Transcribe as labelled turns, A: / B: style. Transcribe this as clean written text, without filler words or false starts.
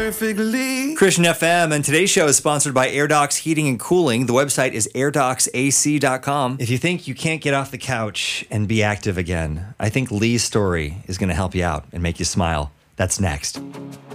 A: perfectly.
B: Christian FM, and today's show is sponsored by AirDocs Heating and Cooling. The website is airdocsac.com. If you think you can't get off the couch and be active again, I think Lee's story is going to help you out and make you smile. That's next.